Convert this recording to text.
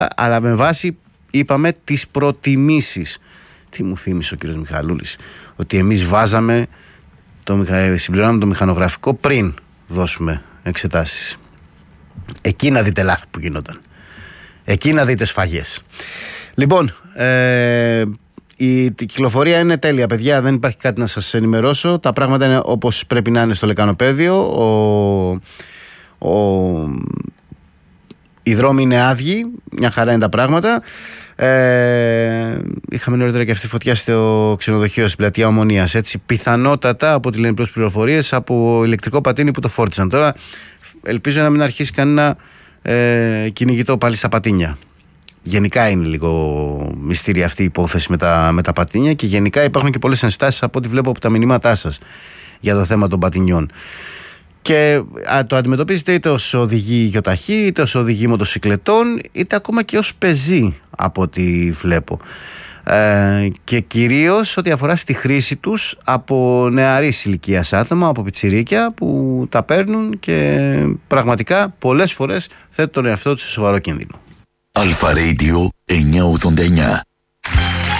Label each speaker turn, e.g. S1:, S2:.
S1: αλλά με βάση, είπαμε, τις προτιμήσεις. Τι μου θύμισε ο κύριος Μιχαλούλης, ότι εμείς βάζαμε, συμπληρώναμε το μηχανογραφικό πριν δώσουμε εξετάσεις. Εκεί να δείτε λάθη που γινόταν. Εκεί να δείτε σφαγές. Λοιπόν, η κυκλοφορία είναι τέλεια, παιδιά. Δεν υπάρχει κάτι να σας ενημερώσω. Τα πράγματα είναι όπως πρέπει να είναι στο Λεκανοπαίδιο. Οι δρόμοι είναι άδειοι. Μια χαρά είναι τα πράγματα. Είχαμε νωρίτερα και αυτή φωτιά στο ξενοδοχείο στην πλατεία Ομονίας. Έτσι, πιθανότατα, από ό,τι λένε προς πληροφορίες, από ηλεκτρικό πατίνι που το φόρτισαν. Τώρα ελπίζω να μην αρχίσει κανένα κυνηγητό πάλι στα πατίνια. Γενικά είναι λίγο μυστήρια αυτή η υπόθεση με τα πατίνια, και γενικά υπάρχουν και πολλές ενστάσεις από ό,τι βλέπω από τα μηνύματά σας για το θέμα των πατινιών. Και το αντιμετωπίζετε είτε ως οδηγοί γιοταχή, είτε ως οδηγοί μοτοσυκλετών, είτε ακόμα και ως πεζοί από ό,τι βλέπω. Και κυρίως ό,τι αφορά στη χρήση τους από νεαρής ηλικίας άτομα, από πιτσιρίκια που τα παίρνουν και πραγματικά πολλές φορές θέτουν τον εαυτό τους σε σοβαρό κίνδυνο.
S2: Αλφα Radio 989.